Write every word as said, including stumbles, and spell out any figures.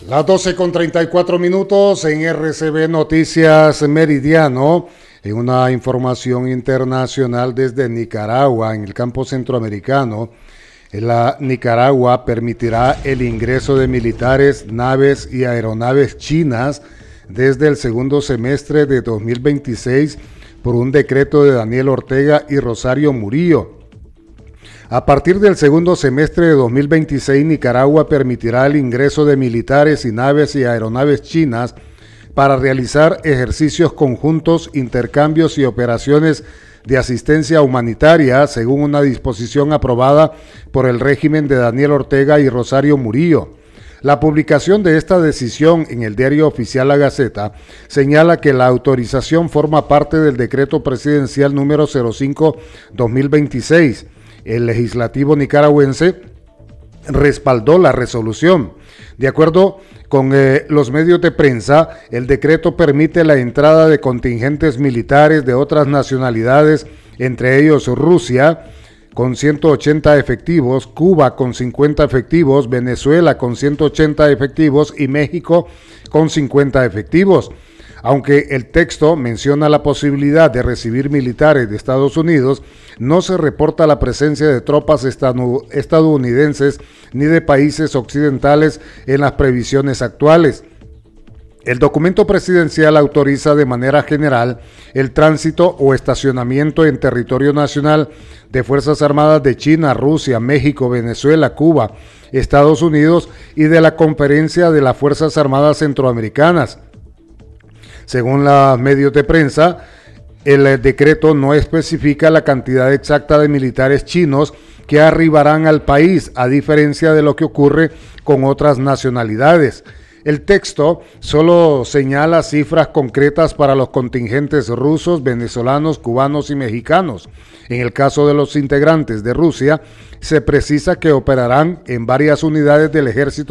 Las doce con treinta y cuatro minutos en R C B Noticias Meridiano. En una información internacional desde Nicaragua, en el campo centroamericano, la Nicaragua permitirá el ingreso de militares, naves y aeronaves chinas desde el segundo semestre de dos mil veintiséis por un decreto de Daniel Ortega y Rosario Murillo. A partir del segundo semestre de dos mil veintiséis, Nicaragua permitirá el ingreso de militares y naves y aeronaves chinas para realizar ejercicios conjuntos, intercambios y operaciones de asistencia humanitaria, según una disposición aprobada por el régimen de Daniel Ortega y Rosario Murillo. La publicación de esta decisión en el diario oficial La Gaceta señala que la autorización forma parte del decreto presidencial número cero cinco guión dos mil veintiséis. El legislativo nicaragüense respaldó la resolución. De acuerdo con eh, los medios de prensa, el decreto permite la entrada de contingentes militares de otras nacionalidades, entre ellos Rusia, con ciento ochenta efectivos, Cuba con cincuenta efectivos, Venezuela con ciento ochenta efectivos y México con cincuenta efectivos. Aunque el texto menciona la posibilidad de recibir militares de Estados Unidos, no se reporta la presencia de tropas estadounidenses ni de países occidentales en las previsiones actuales. El documento presidencial autoriza de manera general el tránsito o estacionamiento en territorio nacional de Fuerzas Armadas de China, Rusia, México, Venezuela, Cuba, Estados Unidos y de la Conferencia de las Fuerzas Armadas Centroamericanas. Según los medios de prensa, el decreto no especifica la cantidad exacta de militares chinos que arribarán al país, a diferencia de lo que ocurre con otras nacionalidades. El texto solo señala cifras concretas para los contingentes rusos, venezolanos, cubanos y mexicanos. En el caso de los integrantes de Rusia, se precisa que operarán en varias unidades del ejército